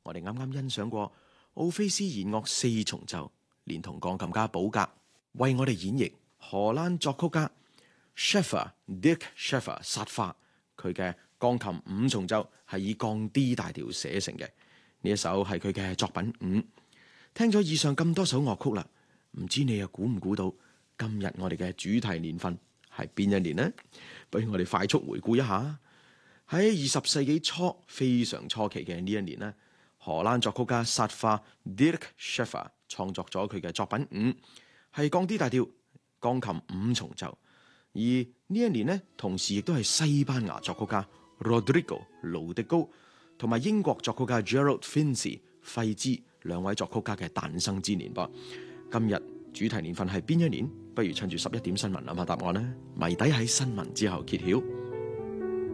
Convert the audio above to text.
我哋啱啱欣賞過奧菲斯弦樂四重奏，連同鋼琴家寶格為我哋演繹荷蘭作曲家 Dick Scheffer 薩化佢嘅鋼琴五重奏，係以降 D 大調寫成嘅。呢一首係佢嘅作品5。聽咗以上咁多首樂曲啦，唔知你又估唔估到今日我哋嘅主題年份係邊一年呢？不如我哋快速回顧一下。喺20世紀初非常初期嘅呢一年呢，荷蘭作曲家薩化 Dick Scheffer 創作咗佢嘅作品5，係降 D 大調鋼琴五重奏。而呢一年呢，同時亦都係西班牙作曲家 Rodrigo 盧迪高同埋英國作曲家 Gerald Finzi 費茲兩位作曲家嘅誕生之年噃。今日主題年份係邊一年？不如趁住11點新聞諗下答案啦。謎底喺新聞之後揭曉。